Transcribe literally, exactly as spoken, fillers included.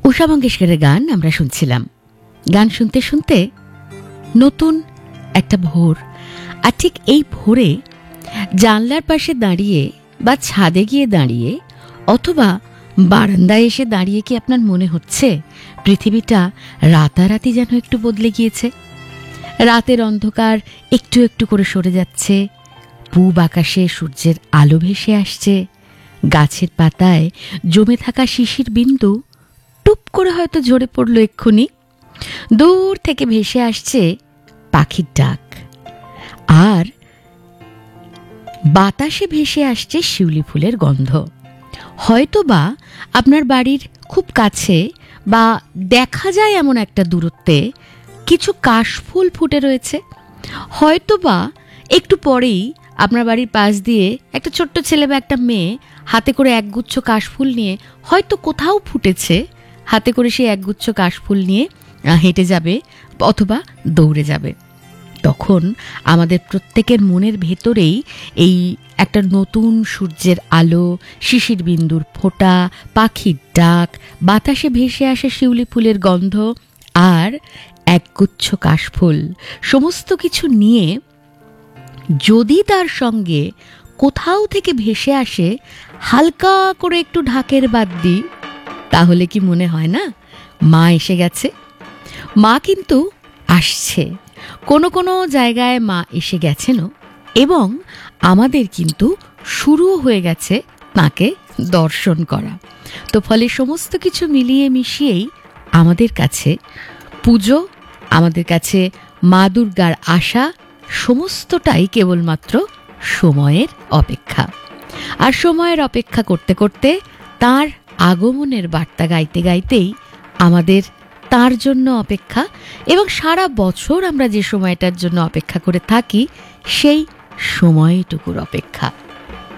উষা মঙ্গেশকরের গান আমরা শুনছিলাম। গান শুনতে শুনতে নতুন একটা ভোর, আর ঠিক এই ভোরে জানলার পাশে দাঁড়িয়ে বা ছাদে গিয়ে দাঁড়িয়ে অথবা বারান্দায় এসে দাঁড়িয়ে কি আপনার মনে হচ্ছে পৃথিবীটা রাতারাতি যেন একটু বদলে গিয়েছে? রাতের অন্ধকার একটু একটু করে সরে যাচ্ছে, পূব আকাশে সূর্যের আলো ভেসে আসছে, গাছের পাতায় জমে থাকা শিশির বিন্দু টুপ করে হয়তো ঝরে পড়ল এক্ষুনি, দূর থেকে ভেসে আসছে পাখির ডাক, আর বাতাসে ভেসে আসছে শিউলি ফুলের গন্ধ। হয়তোবা আপনার বাড়ির খুব কাছে বা দেখা যায় এমন একটা দূরত্বে কিছু কাশফুল ফুটে রয়েছে। হয়তোবা একটু পরেই আপনার বাড়ির পাশ দিয়ে একটা ছোট্ট ছেলে বা একটা মেয়ে হাতে করে একগুচ্ছ কাশফুল নিয়ে হয়তো কোথাও ফুটেছে, হাতে করে সেই একগুচ্ছ কাশফুল নিয়ে হেঁটে যাবে অথবা দৌড়ে যাবে। তখন আমাদের প্রত্যেকের মনের ভেতরেই এই একটা নতুন সূর্যের আলো, শিশির বিন্দুর ফোঁটা, পাখির ডাক, বাতাসে ভেসে আসে শিউলি ফুলের গন্ধ আর একগুচ্ছ কাশফুল, সমস্ত কিছু নিয়ে যদি তার সঙ্গে কোথাও থেকে ভেসে আসে হালকা করে একটু ঢাকের বাদ্যি, তাহলে কি মনে হয় না মা এসে গেছে? মা কিন্তু আসছে, কোনো কোনো জায়গায় মা এসে গেছেনও, এবং আমাদের কিন্তু শুরুও হয়ে গেছে তাকে দর্শন করা। তো ফলে সমস্ত কিছু মিলিয়ে মিশিয়েই আমাদের কাছে পুজো, আমাদের কাছে মা দুর্গার আশা সমস্তটাই কেবলমাত্র সময়ের অপেক্ষা। আর সময়ের অপেক্ষা করতে করতে তার আগমনের বার্তা গাইতে গাইতেই আমাদের তার জন্য অপেক্ষা, এবং সারা বছর আমরা যে সময়টার জন্য অপেক্ষা করে থাকি সেই সময়টুকুর অপেক্ষা।